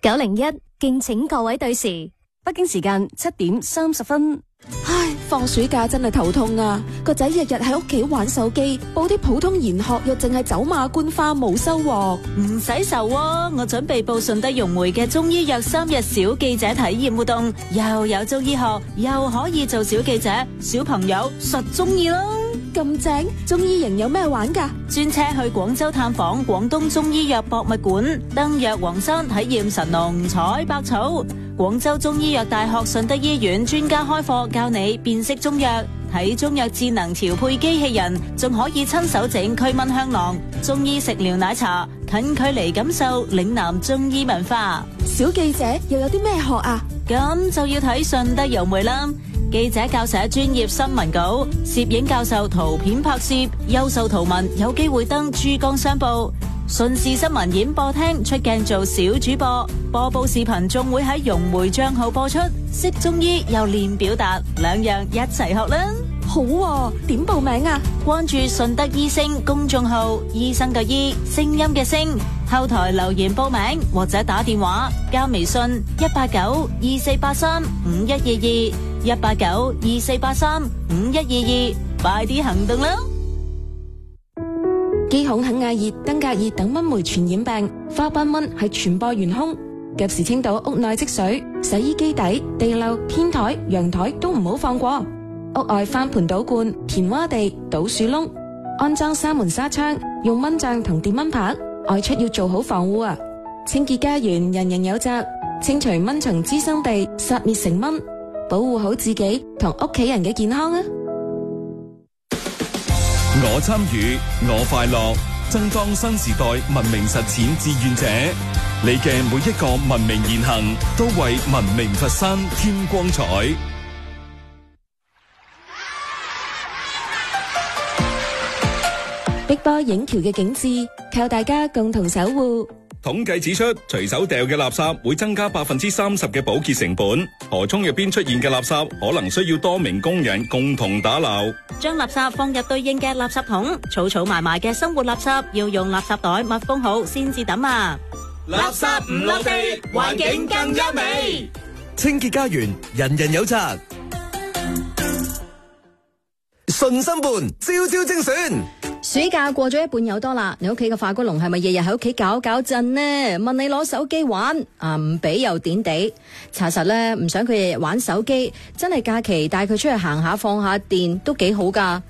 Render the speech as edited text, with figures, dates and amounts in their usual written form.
901，敬請各位對時。 北京時間7:30。 唉，放暑假真係頭痛啊！個仔日日喺屋企玩手機，報啲普通研學又淨係走馬觀花，冇收穫。 唔使愁喎，我準備報順德融媒嘅中醫藥3日小記者體驗活動，又有中醫學，又可以做小記者，小朋友實中意啦。 咁正，中醫營有咩玩㗎？ 專車去廣州探訪廣東中醫藥博物館，登藥黃山體驗神農採百草。廣州中醫藥大學順德醫院專家開課教你辨識中藥，睇中藥智能調配機器人，仲可以親手整驅蚊香囊。中醫食療奶茶，近距離感受嶺南中醫文化。 小記者又有啲咩學啊？ 咁就要睇順德融媒啦。記者教寫專業新聞稿，攝影教授圖片拍攝，優秀圖文有機會登珠江商報。順時新聞演播廳出鏡做小主播，播報視頻仲會喺融媒賬號播出。識中醫又練表達，兩樣一齊學啦。 好喎，點報名啊？ 關注順德醫聲公眾號，醫生嘅醫，聲音嘅聲，後台留言報名或者打電話加微信189-2483-5122，189-2483-5122，快啲行動啦！ 肌孔肯亞熱、登革熱等蚊媒傳染病，花斑蚊係傳播元兇。及時清倒屋內積水，洗衣機底、地漏、天台、陽台都唔好放過。屋外翻盆倒罐、填窪地、倒樹窿，安裝3門紗窗，用蚊帳同電蚊拍。外出要做好防護啊！清潔家園，人人有責，清除蚊蟲滋生地，殺滅成蚊，保護好自己同屋企人嘅健康啊！ 我參與，我快樂，爭當新時代文明實踐志願者。你嘅每一個文明言行，都為文明佛山添光彩。 碧波映橋嘅景致，靠大家共同守護。 統計指出，隨手掉嘅垃圾會增加30%嘅保潔成本。河涌入邊出現嘅垃圾，可能需要多名工人共同打撈。 將垃圾放入對應嘅垃圾桶，儲埋埋嘅生活垃圾要用垃圾袋密封好先至抌啊！ 垃圾唔落地，環境更優美。 清潔家園，人人有責。順心伴，朝朝精選。 暑假過咗一半有多啦，你屋企嘅化骨龍係咪日日喺屋企搞震呢？問你攞手機玩啊，唔俾又點地？查實咧，唔想佢日日玩手機，真係假期帶佢出去行下放下電都幾好噶。